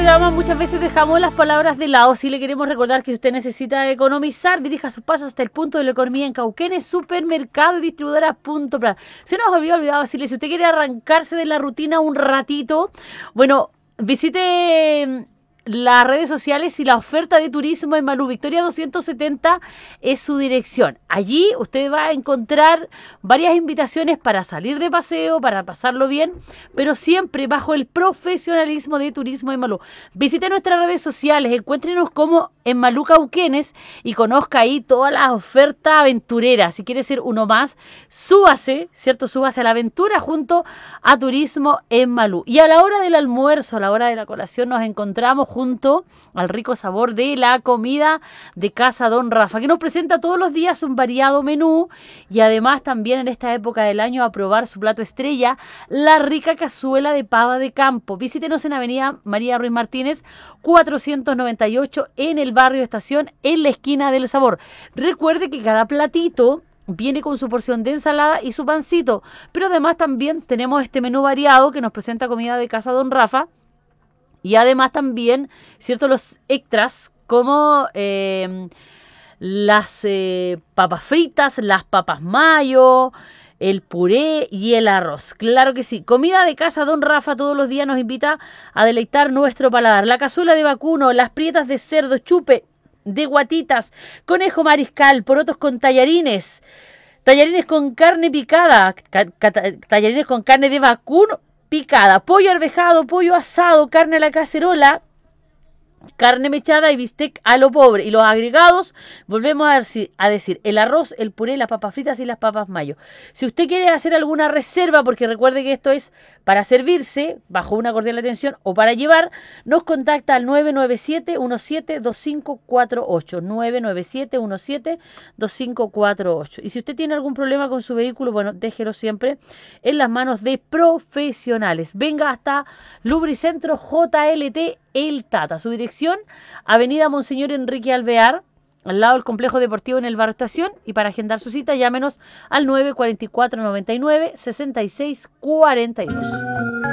programa muchas veces dejamos las palabras de lado. Si le queremos recordar que si usted necesita economizar, dirija sus pasos hasta el punto de la economía en Cauquenes, supermercado y distribuidora Punto Prat. Se nos había olvidado decirle, si usted quiere arrancarse de la rutina un ratito, bueno, visite las redes sociales y la oferta de turismo en Malú. Victoria 270 es su dirección. Allí usted va a encontrar varias invitaciones para salir de paseo, para pasarlo bien, pero siempre bajo el profesionalismo de turismo en Malú. Visite nuestras redes sociales, encuéntrenos como en Malú Cauquenes y conozca ahí todas las ofertas aventureras. Si quiere ser uno más, súbase, ¿cierto? Súbase a la aventura junto a Turismo en Malú. Y a la hora del almuerzo, a la hora de la colación, nos encontramos junto al rico sabor de la comida de Casa Don Rafa, que nos presenta todos los días un variado menú y además también en esta época del año a probar su plato estrella, la rica cazuela de pava de campo. Visítenos en Avenida María Ruiz Martínez 498 en el barrio Estación, en la esquina del sabor. Recuerde que cada platito viene con su porción de ensalada y su pancito, pero además también tenemos este menú variado que nos presenta comida de Casa Don Rafa. Y además también, ¿cierto? Los extras como las papas fritas, las papas mayo, el puré y el arroz. Claro que sí. Comida de Casa Don Rafa todos los días nos invita a deleitar nuestro paladar. La cazuela de vacuno, las prietas de cerdo, chupe de guatitas, conejo mariscal, porotos con tallarines, tallarines con carne picada, tallarines con carne de vacuno picada, pollo arvejado, pollo asado, carne a la cacerola, carne mechada y bistec a lo pobre. Y los agregados, volvemos a decir, el arroz, el puré, las papas fritas y las papas mayo. Si usted quiere hacer alguna reserva, porque recuerde que esto es para servirse, bajo una cordial atención, o para llevar, nos contacta al 997-17-2548. 997-17-2548. Y si usted tiene algún problema con su vehículo, bueno, déjelo siempre en las manos de profesionales. Venga hasta Lubricentro JLT El Tata. Su dirección, Avenida Monseñor Enrique Alvear, al lado del complejo deportivo en el barrio Estación. Y para agendar su cita, llámenos al 944-99-6642.